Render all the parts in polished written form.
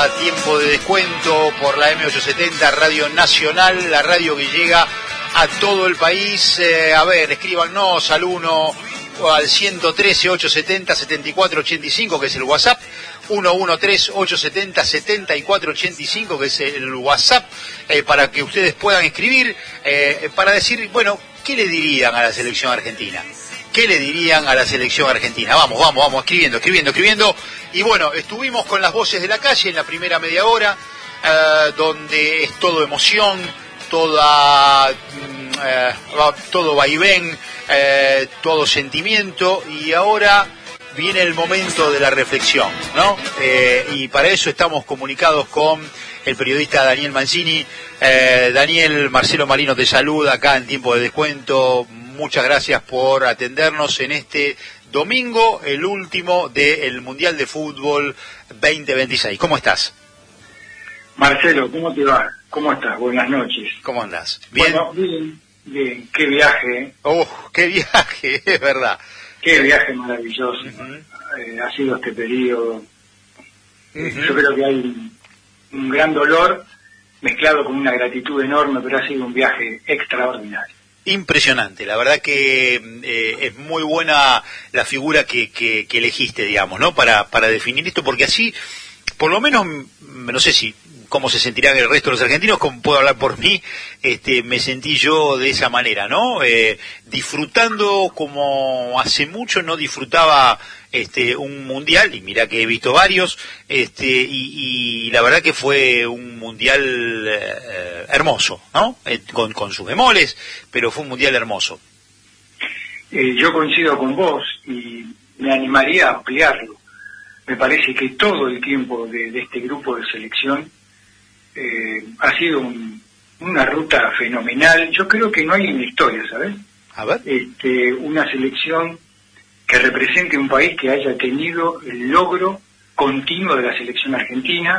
a Tiempo de Descuento por la M870 Radio Nacional, la radio que llega a todo el país. Escríbanos al 113-870-7485, que es el WhatsApp, 113-870-7485, que es el WhatsApp, para que ustedes puedan escribir, para decir, bueno, ¿qué le dirían a la selección argentina? ¿Qué le dirían a la selección argentina? Vamos, escribiendo. Y bueno, estuvimos con las voces de la calle en la primera media hora, donde es todo emoción, todo vaivén, todo sentimiento, y ahora viene el momento de la reflexión, ¿no? Y para eso estamos comunicados con el periodista Daniel Mancini. Daniel, Marcelo Marino te saluda acá en Tiempo de Descuento. Muchas gracias por atendernos en este domingo, el último del Mundial de Fútbol 2026. ¿Cómo estás? Marcelo, ¿cómo te va? ¿Cómo estás? Buenas noches. ¿Cómo andás? ¿Bien? Bueno, bien. Qué viaje, ¿eh? Qué viaje, es verdad. Qué viaje maravilloso. Ha sido este periodo. Yo creo que hay un gran dolor mezclado con una gratitud enorme, pero ha sido un viaje extraordinario. Impresionante, la verdad que es muy buena la figura que elegiste, digamos, ¿no? Para definir esto, porque así, por lo menos, no sé si cómo se sentirán el resto de los argentinos, como puedo hablar por mí, me sentí yo de esa manera, ¿no? Disfrutando como hace mucho no disfrutaba un mundial, y mirá que he visto varios, y la verdad que fue un mundial hermoso, ¿no? Con sus bemoles, pero fue un mundial hermoso. Yo coincido con vos y me animaría a ampliarlo. Me parece que todo el tiempo de este grupo de selección ha sido una ruta fenomenal. Yo creo que no hay en la historia, ¿sabes? A ver. Una selección que represente un país que haya tenido el logro continuo de la selección argentina,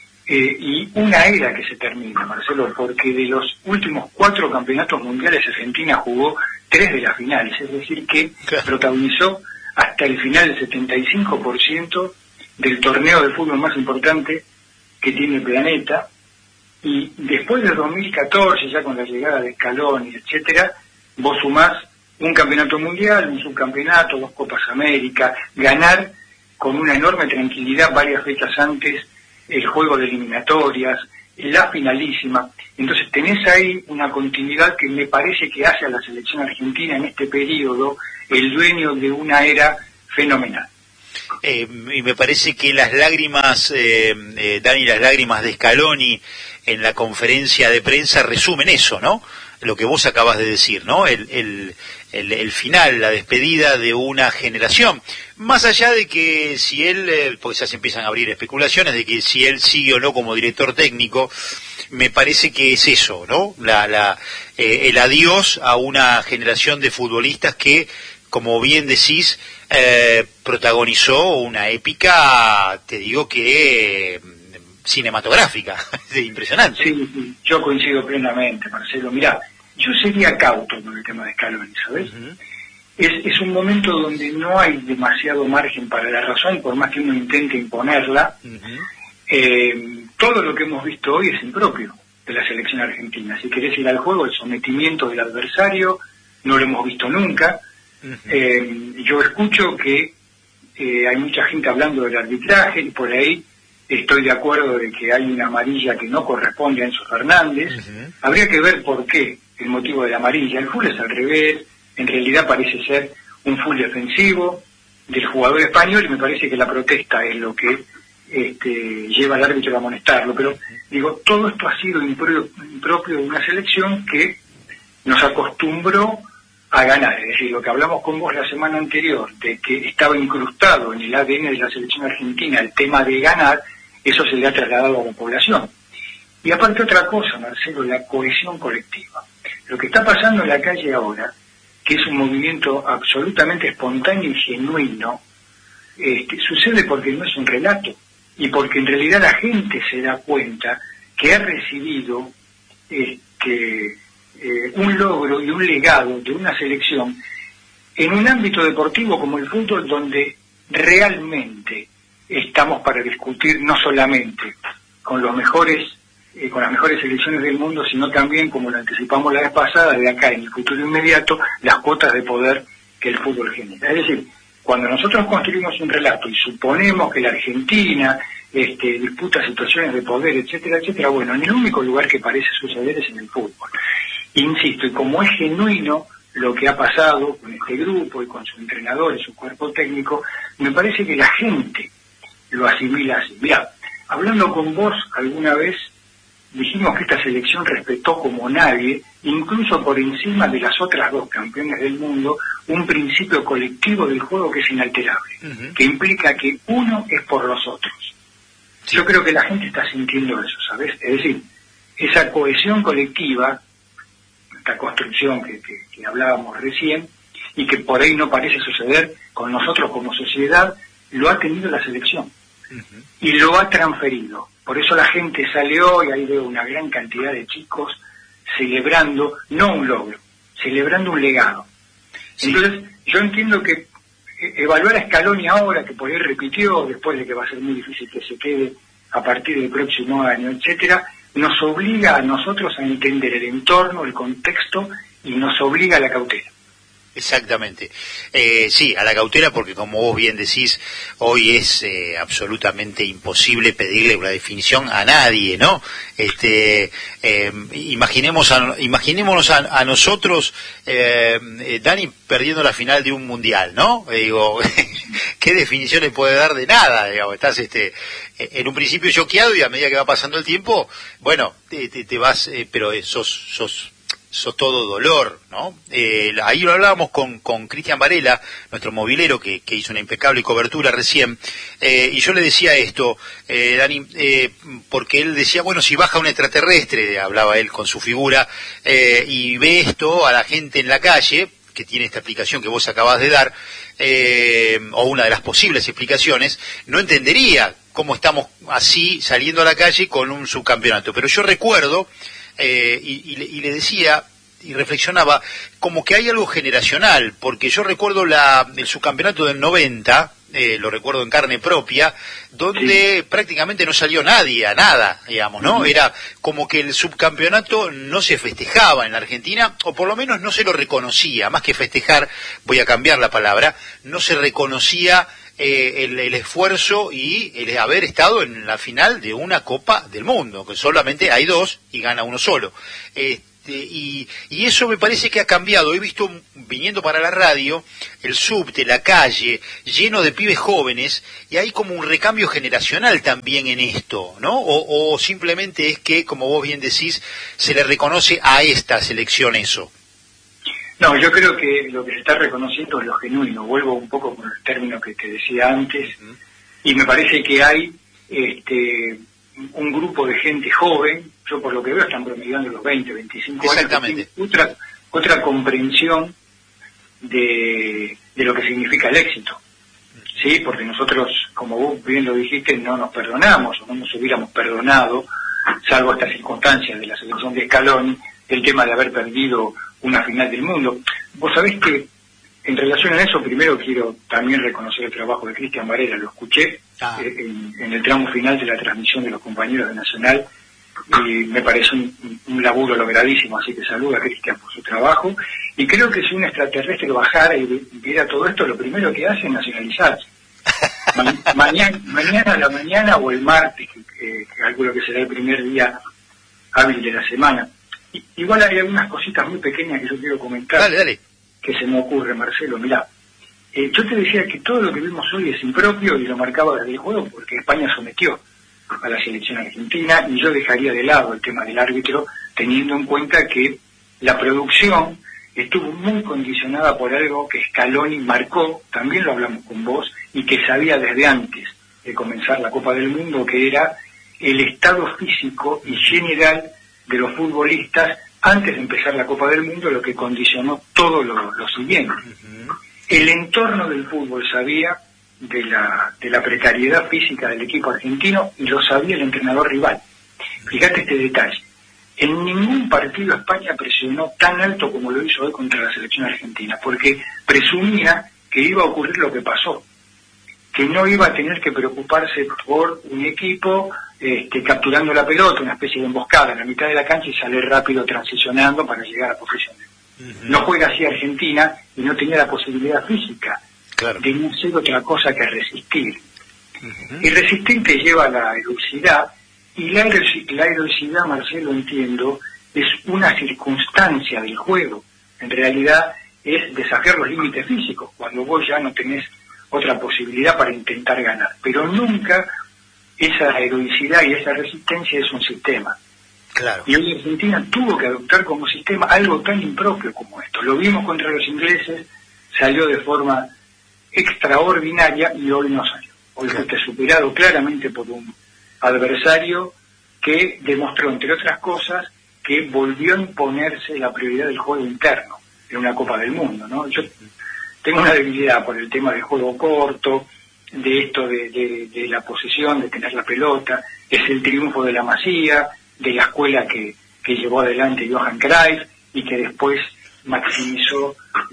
y una era que se termina, Marcelo, porque de los últimos 4 campeonatos mundiales Argentina jugó 3 de las finales, es decir que protagonizó hasta el final el 75% del torneo de fútbol más importante que tiene el planeta. Y después del 2014, ya con la llegada de Scaloni, etcétera, vos sumás un campeonato mundial, un subcampeonato, 2 Copas América, ganar con una enorme tranquilidad varias fechas antes el juego de eliminatorias, la finalísima. Entonces tenés ahí una continuidad que me parece que hace a la selección argentina en este periodo el dueño de una era fenomenal. Y me parece que las lágrimas, Dani, las lágrimas de Scaloni en la conferencia de prensa resumen eso, ¿no? Lo que vos acabas de decir, ¿no? El final, la despedida de una generación. Más allá de que si él, porque ya se empiezan a abrir especulaciones de que si él sigue o no como director técnico, me parece que es eso, ¿no? El adiós a una generación de futbolistas que, como bien decís, protagonizó una épica, te digo que cinematográfica, impresionante. Sí, yo coincido plenamente, Marcelo. Mirá, yo sería cauto con el tema de Scaloni, ¿sabes? Es un momento donde no hay demasiado margen para la razón, por más que uno intente imponerla. Todo lo que hemos visto hoy es impropio de la selección argentina. Si querés ir al juego, el sometimiento del adversario no lo hemos visto nunca. Yo escucho que hay mucha gente hablando del arbitraje, y por ahí estoy de acuerdo de que hay una amarilla que no corresponde a Enzo Fernández. Habría que ver por qué el motivo de la amarilla. El full es al revés, en realidad parece ser un full defensivo del jugador español, y me parece que la protesta es lo que lleva al árbitro a amonestarlo. Pero digo, todo esto ha sido impropio de una selección que nos acostumbró a ganar. Es decir, lo que hablamos con vos la semana anterior, de que estaba incrustado en el ADN de la selección argentina el tema de ganar, eso se le ha trasladado a la población. Y aparte otra cosa, Marcelo, la cohesión colectiva. Lo que está pasando en la calle ahora, que es un movimiento absolutamente espontáneo y genuino, sucede porque no es un relato, y porque en realidad la gente se da cuenta que ha recibido un logro y un legado de una selección en un ámbito deportivo como el fútbol, donde realmente estamos para discutir no solamente con los mejores, con las mejores selecciones del mundo, sino también, como lo anticipamos la vez pasada, de acá en el futuro inmediato, las cuotas de poder que el fútbol genera. Es decir, cuando nosotros construimos un relato y suponemos que la Argentina disputa situaciones de poder, etcétera, etcétera, bueno, en el único lugar que parece suceder es en el fútbol. Insisto, y como es genuino lo que ha pasado con este grupo y con su entrenador y su cuerpo técnico, me parece que la gente lo asimila así. Mirá, hablando con vos alguna vez, dijimos que esta selección respetó como nadie, incluso por encima de las otras dos campeones del mundo, un principio colectivo del juego que es inalterable, que implica que uno es por los otros. Yo creo que la gente está sintiendo eso, ¿sabes? Es decir, esa cohesión colectiva, esta construcción que hablábamos recién, y que por ahí no parece suceder con nosotros como sociedad, lo ha tenido la selección. Y lo ha transferido. Por eso la gente sale hoy, ahí veo una gran cantidad de chicos celebrando, no un logro, celebrando un legado. Sí. Entonces, yo entiendo que evaluar a Scaloni ahora, que por ahí repitió, después de que va a ser muy difícil que se quede a partir del próximo año, etcétera, nos obliga a nosotros a entender el entorno, el contexto, y nos obliga a la cautela. Exactamente. Sí, a la cautela, porque como vos bien decís, hoy es absolutamente imposible pedirle una definición a nadie, ¿no? Imaginémonos a nosotros, Dani, perdiendo la final de un mundial, ¿no? Digo, ¿qué definición le puede dar de nada? Digamos, estás en un principio choqueado y a medida que va pasando el tiempo, bueno, te vas, pero sos todo dolor, ¿no? Ahí lo hablábamos con Cristian Varela, nuestro movilero que hizo una impecable cobertura recién, y yo le decía esto, Dani, porque él decía, bueno, si baja un extraterrestre, hablaba él con su figura, y ve esto a la gente en la calle, que tiene esta explicación que vos acabás de dar, o una de las posibles explicaciones, no entendería cómo estamos así saliendo a la calle con un subcampeonato. Pero yo recuerdo, y le decía y reflexionaba como que hay algo generacional, porque yo recuerdo el subcampeonato del 90, lo recuerdo en carne propia, donde prácticamente no salió nadie a nada, digamos, ¿no? Era como que el subcampeonato no se festejaba en la Argentina, o por lo menos no se lo reconocía, más que festejar, voy a cambiar la palabra, no se reconocía el esfuerzo y el haber estado en la final de una Copa del Mundo, que solamente hay dos y gana uno solo. Y eso me parece que ha cambiado. He visto, viniendo para la radio, el subte, la calle, lleno de pibes jóvenes, y hay como un recambio generacional también en esto, ¿no? O simplemente es que, como vos bien decís, se le reconoce a esta selección eso. No, yo creo que lo que se está reconociendo es lo genuino. Vuelvo un poco con el término que te decía antes, y me parece que hay un grupo de gente joven, yo por lo que veo están promediando los 20, 25 años. Exactamente. Otra comprensión de lo que significa el éxito. Sí, porque nosotros, como vos bien lo dijiste, no nos perdonamos, o no nos hubiéramos perdonado, salvo estas circunstancias de la selección de Scaloni, el tema de haber perdido una final del mundo. Vos sabés que en relación a eso, primero quiero también reconocer el trabajo de Cristian Varela, lo escuché en el tramo final de la transmisión de los compañeros de Nacional, y me parece un laburo logradísimo, así que saludo a Cristian por su trabajo, y creo que si un extraterrestre bajara y viera todo esto, lo primero que hace es nacionalizarse. Mañana a la mañana o el martes, que calculo que será el primer día hábil de la semana. Igual hay algunas cositas muy pequeñas que yo quiero comentar. Dale. Que se me ocurre, Marcelo. Mirá, yo te decía que todo lo que vimos hoy es impropio, y lo marcaba desde el juego porque España sometió a la selección argentina, y yo dejaría de lado el tema del árbitro, teniendo en cuenta que la producción estuvo muy condicionada por algo que Scaloni marcó, también lo hablamos con vos, y que sabía desde antes de comenzar la Copa del Mundo, que era el estado físico y general de los futbolistas antes de empezar la Copa del Mundo, lo que condicionó todo lo siguiente. El entorno del fútbol sabía de la precariedad física del equipo argentino, y lo sabía el entrenador rival. Fíjate este detalle. En ningún partido España presionó tan alto como lo hizo hoy contra la selección argentina, porque presumía que iba a ocurrir lo que pasó, que no iba a tener que preocuparse por un equipo capturando la pelota, una especie de emboscada en la mitad de la cancha y salir rápido transicionando para llegar a posiciones. No juega así Argentina y no tenía la posibilidad física de no hacer otra cosa que resistir. Y resistir te lleva a la heroicidad, y la heroicidad, Marcelo, entiendo, es una circunstancia del juego. En realidad es desafiar los límites físicos, cuando vos ya no tenés otra posibilidad para intentar ganar. Pero nunca esa heroicidad y esa resistencia es un sistema. Claro. Y hoy Argentina tuvo que adoptar como sistema algo tan impropio como esto. Lo vimos contra los ingleses, salió de forma extraordinaria y hoy no salió. Hoy fue superado claramente por un adversario que demostró, entre otras cosas, que volvió a imponerse la prioridad del juego interno en una Copa del Mundo, ¿no? Yo tengo una debilidad por el tema del juego corto, de esto de la posesión, de tener la pelota, es el triunfo de la Masía, de la escuela que llevó adelante Johan Cruyff y que después maximizó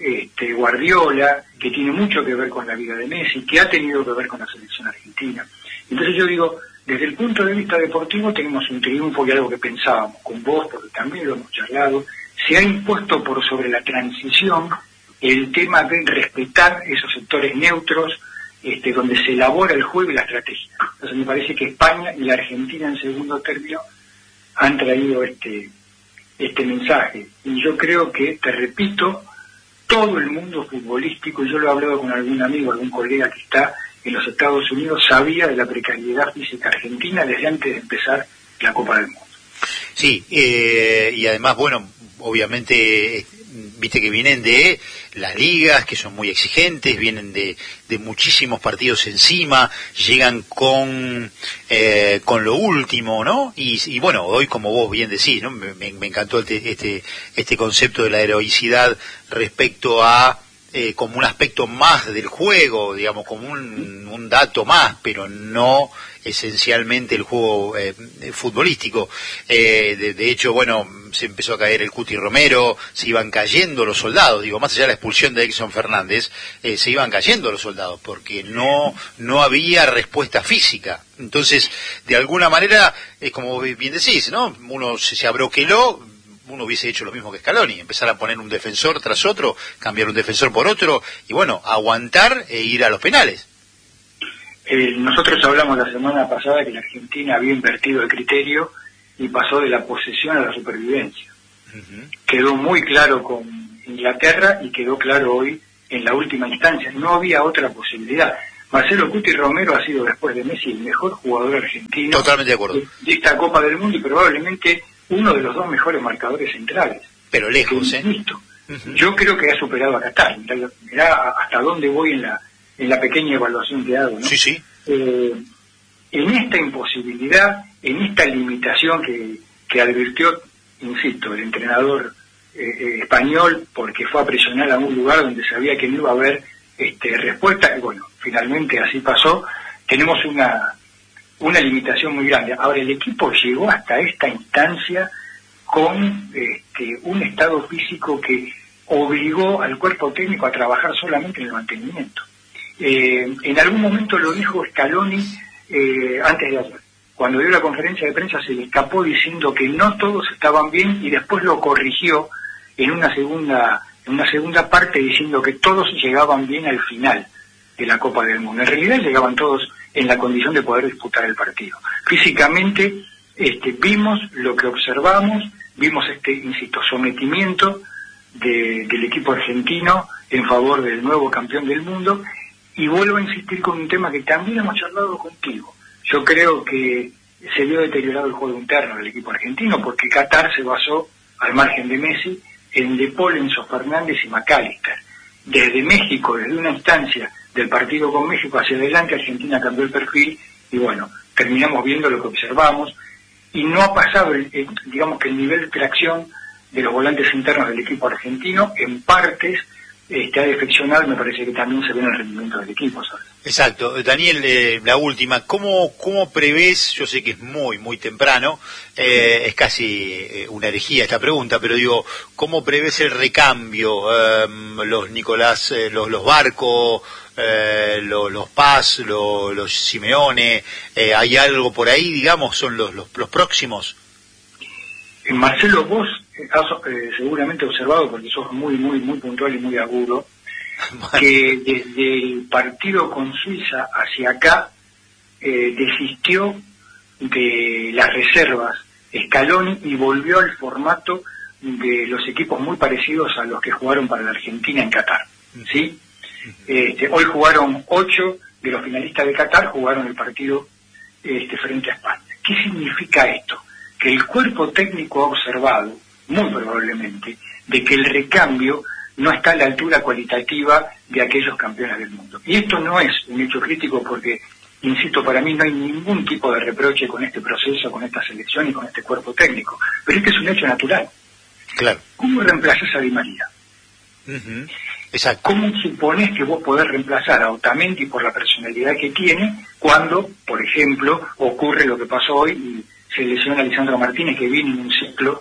Guardiola, que tiene mucho que ver con la vida de Messi, que ha tenido que ver con la selección argentina. Entonces yo digo, desde el punto de vista deportivo tenemos un triunfo y algo que pensábamos con vos, porque también lo hemos charlado, se ha impuesto por sobre la transición el tema de respetar esos sectores neutros, donde se elabora el juego y la estrategia. Entonces me parece que España y la Argentina en segundo término han traído este mensaje. Y yo creo que, te repito, todo el mundo futbolístico, y yo lo he hablado con algún amigo, algún colega que está en los Estados Unidos, sabía de la precariedad física argentina desde antes de empezar la Copa del Mundo. Sí, y además, bueno, obviamente, viste que vienen de las ligas, que son muy exigentes, vienen de muchísimos partidos encima, llegan con lo último, ¿no? Y bueno, hoy, como vos bien decís, ¿no? Me encantó este concepto de la heroicidad respecto a como un aspecto más del juego, digamos, como un dato más, pero no esencialmente el juego futbolístico. De hecho, bueno, se empezó a caer el Cuti Romero, se iban cayendo los soldados, digo, más allá de la expulsión de Edson Fernández, se iban cayendo los soldados, porque no había respuesta física. Entonces, de alguna manera, es como bien decís, ¿no? Uno se abroqueló, uno hubiese hecho lo mismo que Scaloni, empezar a poner un defensor tras otro, cambiar un defensor por otro, y bueno, aguantar e ir a los penales. Nosotros hablamos la semana pasada que la Argentina había invertido el criterio y pasó de la posesión a la supervivencia. Quedó muy claro con Inglaterra y quedó claro hoy en la última instancia. No había otra posibilidad. Marcelo Cuti Romero ha sido, después de Messi, el mejor jugador argentino. Totalmente de acuerdo. De esta Copa del Mundo y probablemente uno de los dos mejores marcadores centrales. Pero lejos, Yo creo que ha superado a Qatar. Mirá hasta dónde voy en la pequeña evaluación que hago, ¿no? Sí, sí. En esta imposibilidad, en esta limitación que advirtió, insisto, el entrenador español, porque fue a presionar a un lugar donde sabía que no iba a haber respuesta, y bueno, finalmente así pasó, tenemos una limitación muy grande. Ahora, el equipo llegó hasta esta instancia con un estado físico que obligó al cuerpo técnico a trabajar solamente en el mantenimiento. En algún momento lo dijo Scaloni antes de ayer. Cuando dio la conferencia de prensa se le escapó diciendo que no todos estaban bien y después lo corrigió en una segunda parte diciendo que todos llegaban bien al final de la Copa del Mundo. En realidad llegaban todos en la condición de poder disputar el partido. Físicamente vimos lo que observamos, vimos insisto, sometimiento del equipo argentino en favor del nuevo campeón del mundo, y vuelvo a insistir con un tema que también hemos charlado contigo. Yo creo que se vio deteriorado el juego interno del equipo argentino porque Qatar se basó, al margen de Messi, en De Paul, Enzo Fernández y McAllister. Desde México, desde una instancia del partido con México hacia adelante, Argentina cambió el perfil y bueno, terminamos viendo lo que observamos y no ha pasado, digamos que el nivel de tracción de los volantes internos del equipo argentino, en partes, ha defeccionado, me parece que también se ve en el rendimiento del equipo, ¿sabes? Exacto. Daniel, la última, ¿cómo prevés? Yo sé que es muy, muy temprano, es casi una herejía esta pregunta, pero digo, ¿cómo prevés el recambio? Los Nicolás, los Barco, los Paz, los Simeone, ¿hay algo por ahí, digamos, son los próximos? Marcelo, vos has seguramente observado, porque sos muy puntual y muy agudo, bueno, que desde el partido con Suiza hacia acá desistió de las reservas Scaloni y volvió al formato de los equipos muy parecidos a los que jugaron para la Argentina en Qatar, ¿sí? Hoy jugaron 8 de los finalistas de Qatar, jugaron el partido frente a España. ¿Qué significa esto? Que el cuerpo técnico ha observado, muy probablemente, de que el recambio no está a la altura cualitativa de aquellos campeones del mundo. Y esto no es un hecho crítico porque, insisto, para mí no hay ningún tipo de reproche con este proceso, con esta selección y con este cuerpo técnico. Pero este es un hecho natural. Claro. ¿Cómo reemplazás a Di María? Uh-huh. Exacto. ¿Cómo suponés que vos podés reemplazar a Otamendi por la personalidad que tiene cuando, por ejemplo, ocurre lo que pasó hoy y se lesiona a Lisandro Martínez, que viene en un ciclo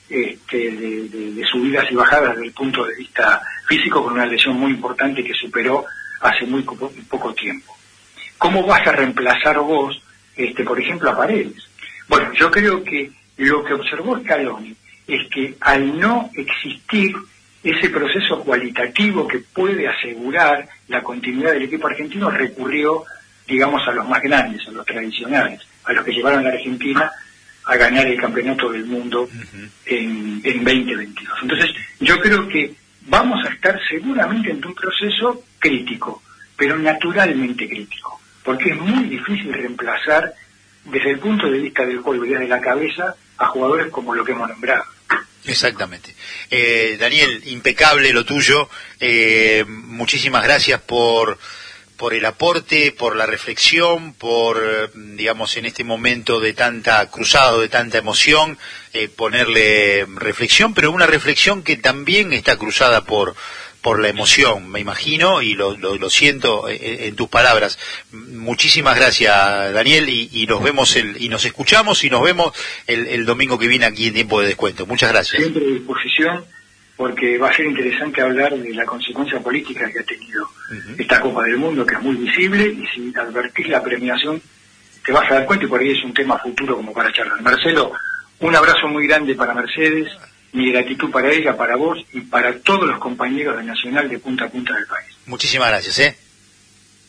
de subidas y bajadas desde el punto de vista físico, con una lesión muy importante que superó hace muy poco tiempo? ¿Cómo vas a reemplazar vos, por ejemplo, a Paredes? Bueno, yo creo que lo que observó Scaloni es que al no existir ese proceso cualitativo que puede asegurar la continuidad del equipo argentino, recurrió, digamos, a los más grandes, a los tradicionales, a los que llevaron a la Argentina a ganar el campeonato del mundo en 2022. Entonces, yo creo que vamos a estar seguramente en un proceso crítico, pero naturalmente crítico, porque es muy difícil reemplazar desde el punto de vista del juego y desde la cabeza a jugadores como lo que hemos nombrado. Exactamente. Daniel, impecable lo tuyo. Muchísimas gracias por el aporte, por la reflexión, por, digamos, en este momento de tanta cruzado, de tanta emoción, ponerle reflexión, pero una reflexión que también está cruzada por la emoción, me imagino, y lo siento en tus palabras. Muchísimas gracias, Daniel, y nos vemos y nos escuchamos y nos vemos el domingo que viene aquí en Tiempo de Descuento. Muchas gracias. Siempre a disposición, porque va a ser interesante hablar de la consecuencia política que ha tenido esta Copa del Mundo, que es muy visible, y si advertís la premiación te vas a dar cuenta, y por ahí es un tema futuro como para charlar. Marcelo, un abrazo muy grande para Mercedes, mi gratitud para ella, para vos y para todos los compañeros de Nacional de punta a punta del país. Muchísimas gracias,